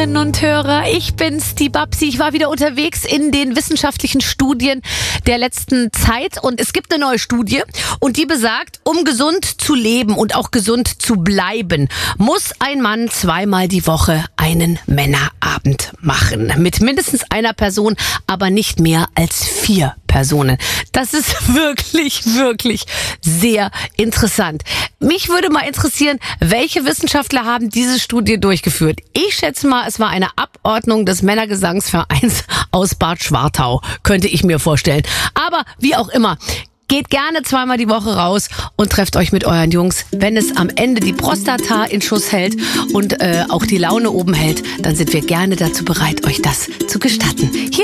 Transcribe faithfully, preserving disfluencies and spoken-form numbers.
Hörerinnen und Hörer, ich bin's, die Babsi. Ich war wieder unterwegs in den wissenschaftlichen Studien der letzten Zeit und es gibt eine neue Studie und die besagt, um gesund zu leben und auch gesund zu bleiben, muss ein Mann zweimal die Woche einen Männerabend machen. Mit mindestens einer Person, aber nicht mehr als vier Personen. Das ist wirklich, wirklich sehr interessant. Mich würde mal interessieren, welche Wissenschaftler haben diese Studie durchgeführt? Ich schätze mal, es war eine Abordnung des Männergesangsvereins aus Bad Schwartau, könnte ich mir vorstellen. Aber wie auch immer, geht gerne zweimal die Woche raus und trefft euch mit euren Jungs. Wenn es am Ende die Prostata in Schuss hält und äh, auch die Laune oben hält, dann sind wir gerne dazu bereit, euch das zu gestatten. Hier